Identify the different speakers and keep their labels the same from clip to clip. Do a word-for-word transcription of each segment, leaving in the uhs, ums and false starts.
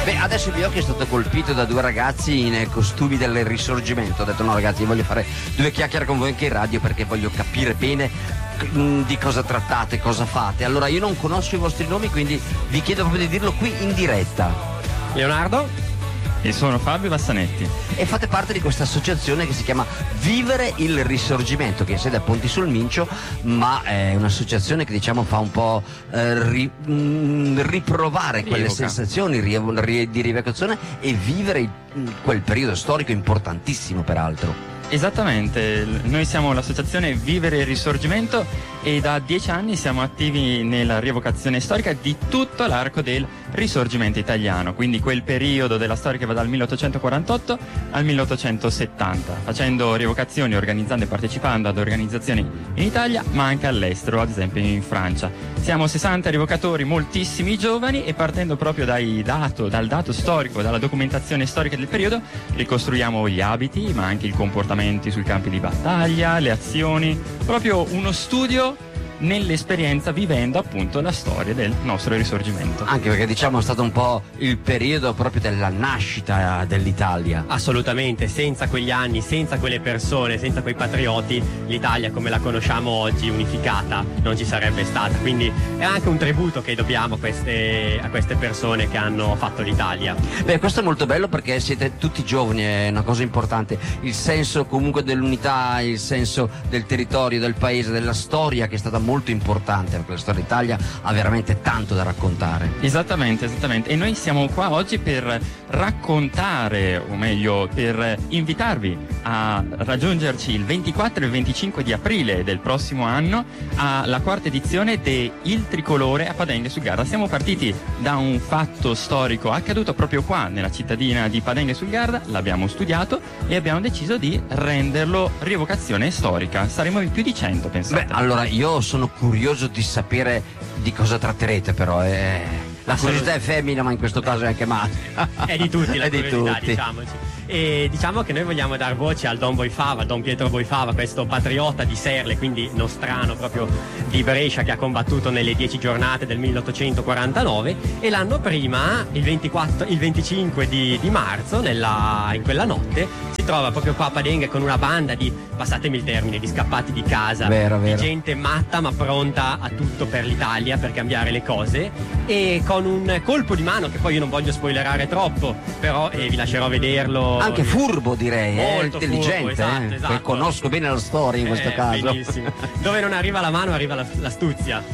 Speaker 1: Beh, adesso il mio occhio è stato colpito da due ragazzi in costumi del Risorgimento. Ho detto no ragazzi, voglio fare due chiacchiere con voi anche in radio perché voglio capire bene mh, di cosa trattate, cosa fate. Allora io non conosco i vostri nomi, quindi vi chiedo proprio di dirlo qui in diretta.
Speaker 2: Leonardo?
Speaker 3: E sono Fabio Bassanetti.
Speaker 1: E fate parte di questa associazione che si chiama Vivere il Risorgimento, che è sede a Ponti sul Mincio, ma è un'associazione che diciamo fa un po' eh, ri, mh, riprovare
Speaker 3: Rievoca.
Speaker 1: quelle sensazioni rie, rie, di rievocazione e vivere il, quel periodo storico importantissimo peraltro.
Speaker 3: Esattamente, noi siamo l'associazione Vivere il Risorgimento e da dieci anni siamo attivi nella rievocazione storica di tutto l'arco del Risorgimento italiano, quindi quel periodo della storia che va dal milleottocentoquarantotto al milleottocentosettanta, facendo rievocazioni, organizzando e partecipando ad organizzazioni in Italia ma anche all'estero, ad esempio in Francia. Siamo sessanta rievocatori, moltissimi giovani, e partendo proprio dai dato, dal dato storico, dalla documentazione storica del periodo, ricostruiamo gli abiti ma anche il comportamento sui campi di battaglia, le azioni, proprio uno studio nell'esperienza, vivendo appunto la storia del nostro Risorgimento.
Speaker 1: Anche perché diciamo è stato un po' il periodo proprio della nascita dell'Italia.
Speaker 2: Assolutamente, senza quegli anni, senza quelle persone, senza quei patrioti, l'Italia come la conosciamo oggi unificata non ci sarebbe stata, quindi è anche un tributo che dobbiamo a queste, a queste persone che hanno fatto l'Italia.
Speaker 1: Beh, questo è molto bello perché siete tutti giovani, è una cosa importante, il senso comunque dell'unità, il senso del territorio, del paese, della storia, che è stata molto importante, perché la storia d'Italia ha veramente tanto da raccontare.
Speaker 3: Esattamente, esattamente. E noi siamo qua oggi per raccontare, o meglio, per invitarvi a raggiungerci il ventiquattro e il venticinque di aprile del prossimo anno alla quarta edizione de Il Tricolore a Padenghe sul Garda. Siamo partiti da un fatto storico accaduto proprio qua nella cittadina di Padenghe sul Garda, l'abbiamo studiato e abbiamo deciso di renderlo rievocazione storica. Saremo in più di cento, pensate.
Speaker 1: Beh, allora io sono curioso di sapere di cosa tratterete, però eh. La curiosità è femmina, ma in questo caso è anche maschio.
Speaker 2: È di tutti la
Speaker 1: È di
Speaker 2: curiosità,
Speaker 1: tutti.
Speaker 2: diciamoci. E diciamo che noi vogliamo dar voce al Don Boifava, Don Pietro Boifava, questo patriota di Serle, quindi nostrano proprio di Brescia, che ha combattuto nelle dieci giornate del milleottocentoquarantanove, e l'anno prima, il, ventiquattro, il venticinque di, di marzo, nella, in quella notte, si trova proprio qua a Padenghe con una banda di, passatemi il termine, di scappati di casa,
Speaker 1: Vero,
Speaker 2: di
Speaker 1: vero.
Speaker 2: gente matta ma pronta a tutto per l'Italia, per cambiare le cose, e con un colpo di mano che poi io non voglio spoilerare troppo, però eh, vi lascerò vederlo.
Speaker 1: Anche furbo, direi, eh?
Speaker 2: Molto
Speaker 1: Intelligente,
Speaker 2: furbo, esatto,
Speaker 1: eh?
Speaker 2: esatto.
Speaker 1: Che conosco bene la storia in questo
Speaker 2: Eh,
Speaker 1: caso.
Speaker 2: benissimo. Dove non arriva la mano arriva la- l'astuzia.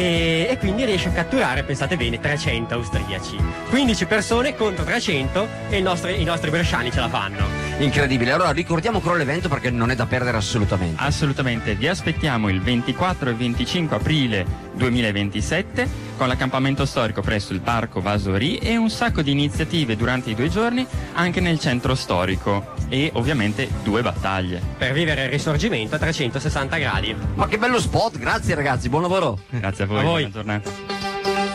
Speaker 2: E, e quindi riesce a catturare, pensate bene, trecento austriaci. quindici persone contro trecento, e i nostri, i nostri bresciani ce la fanno.
Speaker 1: Incredibile. Allora ricordiamo ancora l'evento perché non è da perdere assolutamente.
Speaker 3: Assolutamente, vi aspettiamo il ventiquattro e venticinque aprile duemilaventisette con l'accampamento storico presso il Parco Vasori e un sacco di iniziative durante i due giorni anche nel centro storico e ovviamente due battaglie.
Speaker 2: Per vivere il Risorgimento a trecentosessanta gradi.
Speaker 1: Ma che bello spot, grazie ragazzi, buon lavoro.
Speaker 3: Grazie a voi,
Speaker 2: A voi.
Speaker 3: buona giornata.